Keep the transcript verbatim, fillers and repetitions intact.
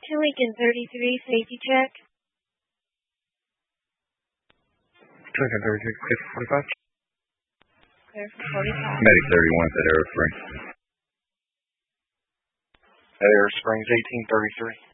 To Lincoln thirty-three, safety check. Lincoln thirty-three, clear for forty-five. Clear for forty-five. Medic thirty-one at Arrow Springs. At Arrow Springs, eighteen thirty-three.